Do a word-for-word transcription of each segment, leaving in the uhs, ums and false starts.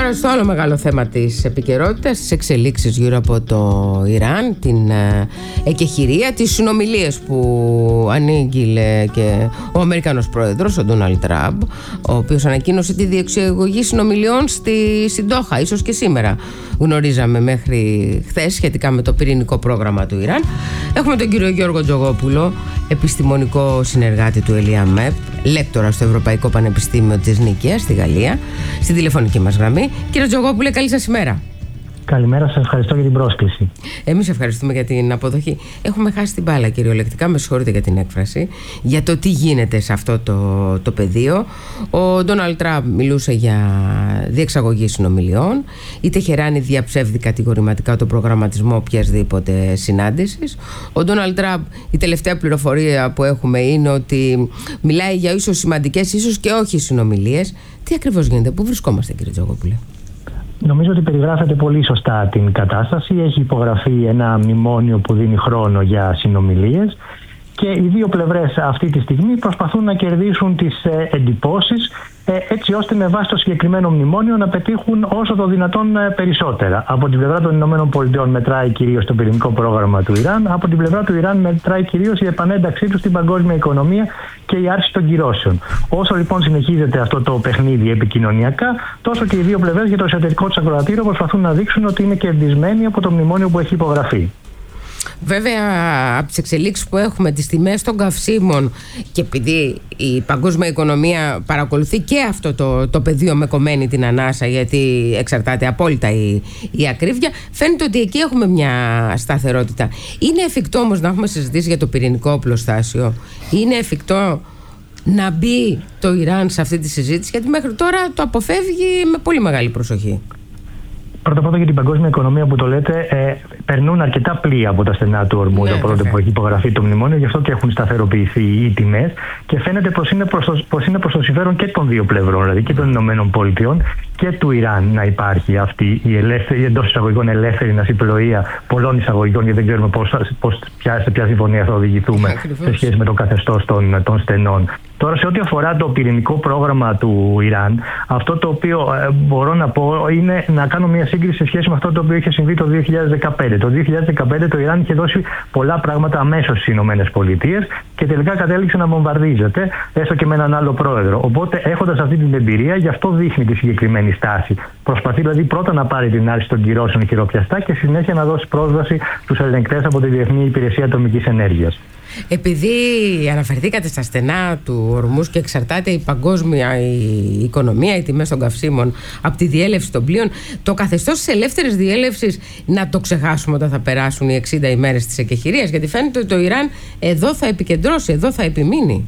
τώρα στο άλλο μεγάλο θέμα της επικαιρότητας, τις εξελίξεις γύρω από το Ιράν, την ε, εκεχηρία, τις συνομιλίες που ανήγγειλε και ο Αμερικανός πρόεδρος, ο Ντόναλντ Τραμπ, ο οποίος ανακοίνωσε τη διεξαγωγή συνομιλιών στη Σιντόχα, ίσως και σήμερα γνωρίζαμε μέχρι χθες, σχετικά με το πυρηνικό πρόγραμμα του Ιράν. Έχουμε τον κύριο Γιώργο Τζογόπουλο, επιστημονικό συνεργάτη του ΕΛΙΑΜΕΠ, λέκτορα στο Ευρωπαϊκό Πανεπιστήμιο της Νίκαιας στη Γαλλία, στη τηλεφωνική μας γραμμή. Κύριε Τζογόπουλε, καλή σας ημέρα. Καλημέρα, σας ευχαριστώ για την πρόσκληση. Εμείς ευχαριστούμε για την αποδοχή. Έχουμε χάσει την μπάλα, κυριολεκτικά, με συγχωρείτε για την έκφραση, για το τι γίνεται σε αυτό το, το πεδίο. Ο Ντόναλντ Τραμπ μιλούσε για διεξαγωγή συνομιλιών. Η Τεχεράνη διαψεύδει κατηγορηματικά τον προγραμματισμό οποιασδήποτε συνάντησης. Ο Ντόναλντ Τραμπ, η τελευταία πληροφορία που έχουμε είναι ότι μιλάει για ίσως σημαντικές, ίσως και όχι συνομιλίες. Τι ακριβώς γίνεται, πού βρισκόμαστε, κύριε Τζογόπουλε? Νομίζω ότι περιγράφεται πολύ σωστά την κατάσταση. Έχει υπογραφεί ένα μνημόνιο που δίνει χρόνο για συνομιλίες και οι δύο πλευρές αυτή τη στιγμή προσπαθούν να κερδίσουν τις εντυπώσεις, έτσι ώστε με βάση το συγκεκριμένο μνημόνιο να πετύχουν όσο το δυνατόν περισσότερα. Από την πλευρά των Ηνωμένων Πολιτειών μετράει κυρίως το πυρηνικό πρόγραμμα του Ιράν, από την πλευρά του Ιράν μετράει κυρίως η επανένταξή του στην παγκόσμια οικονομία και η άρση των κυρώσεων. Όσο λοιπόν συνεχίζεται αυτό το παιχνίδι επικοινωνιακά, τόσο και οι δύο πλευρές για το εσωτερικό του ακροατήριο προσπαθούν να δείξουν ότι είναι κερδισμένοι από το μνημόνιο που έχει υπογραφεί. Βέβαια, από τις εξελίξεις που έχουμε, τις τιμές των καυσίμων, και επειδή η παγκόσμια οικονομία παρακολουθεί και αυτό το, το πεδίο με κομμένη την ανάσα, γιατί εξαρτάται απόλυτα η, η ακρίβεια, φαίνεται ότι εκεί έχουμε μια σταθερότητα. Είναι εφικτό όμως να έχουμε συζητήσει για το πυρηνικό οπλοστάσιο? Είναι εφικτό να μπει το Ιράν σε αυτή τη συζήτηση? Γιατί μέχρι τώρα το αποφεύγει με πολύ μεγάλη προσοχή. Πρώτα απ' όλα για την παγκόσμια οικονομία που το λέτε, ε, περνούν αρκετά πλοία από τα στενά του ορμού ναι, από τότε που έχει υπογραφεί το μνημόνιο, γι' αυτό και έχουν σταθεροποιηθεί οι τιμές και φαίνεται πως είναι προς το, πως είναι προς το συμφέρον και των δύο πλευρών, δηλαδή και των Ηνωμένων Πολιτειών και του Ιράν, να υπάρχει αυτή η ελεύθερη, εντός εισαγωγικών ελεύθερη ναυσιπλοεία πολλών εισαγωγικών, γιατί δεν ξέρουμε πώς, πώς, ποια, σε ποια συμφωνία θα οδηγηθούμε Ακριβώς. σε σχέση με το καθεστώς των, των στενών. Τώρα, σε ό,τι αφορά το πυρηνικό πρόγραμμα του Ιράν, αυτό το οποίο ε, μπορώ να πω είναι να κάνω μια σύγκριση σε σχέση με αυτό το οποίο είχε συμβεί το δύο χιλιάδες δεκαπέντε. Το δύο χιλιάδες δεκαπέντε το Ιράν είχε δώσει πολλά πράγματα αμέσως στις Ηνωμένες Πολιτείες και τελικά κατέληξε να βομβαρδίζεται, έστω και με έναν άλλο πρόεδρο. Οπότε, έχοντας αυτή την εμπειρία, γι' αυτό δείχνει τη συγκεκριμένη στάση. Προσπαθεί δηλαδή πρώτα να πάρει την άρση των κυρώσεων χειροπιαστά και συνέχεια να δώσει πρόσβαση στους ελεγκτές από τη Διεθνή Υπηρεσία Ατομικής Ενέργειας. Επειδή αναφερθήκατε στα στενά του ορμούς και εξαρτάται η παγκόσμια η οικονομία, οι τιμές των καυσίμων από τη διέλευση των πλοίων, το καθεστώς της ελεύθερης διέλευσης να το ξεχάσουμε όταν θα περάσουν οι εξήντα ημέρες της εκεχηρίας? Γιατί φαίνεται ότι το Ιράν εδώ θα επικεντρώσει, εδώ θα επιμείνει.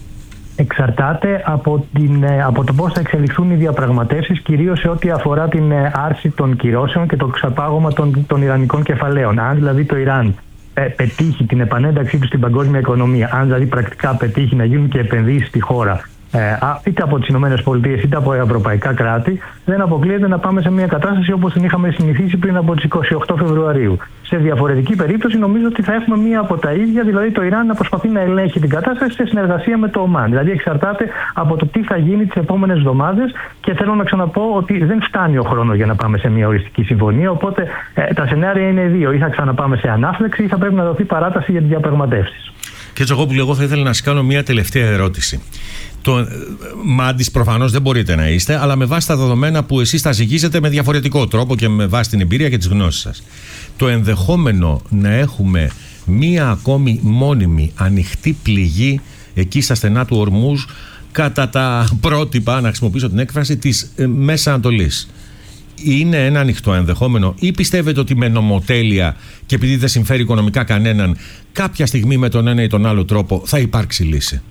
Εξαρτάται από, την, από το πώς θα εξελιχθούν οι διαπραγματεύσεις, κυρίως σε ό,τι αφορά την άρση των κυρώσεων και το ξαπάγωμα των, των Ιρανικών κεφαλαίων. Αν δηλαδή το Ιράν ε, πετύχει την επανένταξή του στην παγκόσμια οικονομία, αν δηλαδή πρακτικά πετύχει να γίνουν και επενδύσεις στη χώρα, ε, είτε από τις Ηνωμένες Πολιτείες είτε από ευρωπαϊκά κράτη, δεν αποκλείεται να πάμε σε μια κατάσταση όπως την είχαμε συνηθίσει πριν από τις είκοσι οκτώ Φεβρουαρίου. Σε διαφορετική περίπτωση, νομίζω ότι θα έχουμε μία από τα ίδια, δηλαδή το Ιράν να προσπαθεί να ελέγχει την κατάσταση σε συνεργασία με το Ομάν. Δηλαδή, εξαρτάται από το τι θα γίνει τις επόμενες εβδομάδες και θέλω να ξαναπώ ότι δεν φτάνει ο χρόνος για να πάμε σε μία οριστική συμφωνία. Οπότε ε, τα σενάρια είναι δύο. Ή θα ξαναπάμε σε ανάφλεξη ή θα πρέπει να δοθεί παράταση για τις διαπραγματεύσεις. Κύριε Τζογόπουλε, εγώ θα ήθελα να σας κάνω μία τελευταία ερώτηση. Το μάντης προφανώς δεν μπορείτε να είστε, αλλά με βάση τα δεδομένα που εσείς τα ζυγίζετε με διαφορετικό τρόπο και με βάση την εμπειρία και τις γνώσεις σας, το ενδεχόμενο να έχουμε μία ακόμη μόνιμη ανοιχτή πληγή εκεί στα στενά του Ορμούζ κατά τα πρότυπα, να χρησιμοποιήσω την έκφραση, της ε, Μέσης Ανατολής, είναι ένα ανοιχτό ενδεχόμενο, ή πιστεύετε ότι με νομοτέλεια και επειδή δεν συμφέρει οικονομικά κανέναν, κάποια στιγμή με τον ένα ή τον άλλο τρόπο θα υπάρξει λύση?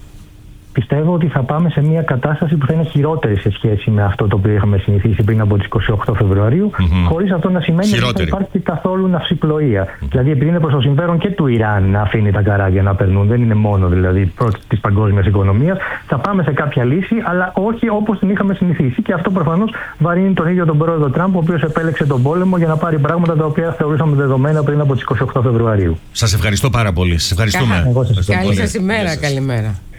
Πιστεύω ότι θα πάμε σε μια κατάσταση που θα είναι χειρότερη σε σχέση με αυτό το οποίο είχαμε συνηθίσει πριν από τις είκοσι οκτώ Φεβρουαρίου, mm-hmm. χωρίς αυτό να σημαίνει χειρότερη. ότι θα υπάρχει καθόλου ναυσιπλοεία. Mm-hmm. Δηλαδή, επειδή είναι προς το συμφέρον και του Ιράν να αφήνει τα καράβια να περνούν, δεν είναι μόνο δηλαδή της παγκόσμιας οικονομίας, θα πάμε σε κάποια λύση, αλλά όχι όπως την είχαμε συνηθίσει. Και αυτό προφανώς βαρύνει τον ίδιο τον πρόεδρο Τραμπ, ο οποίος επέλεξε τον πόλεμο για να πάρει πράγματα τα οποία θεωρούσαμε δεδομένα πριν από τις είκοσι οκτώ Φεβρουαρίου. Σας ευχαριστώ πάρα πολύ. Σας ευχαριστούμε. Καλή σας ημέρα. Καλημέρα.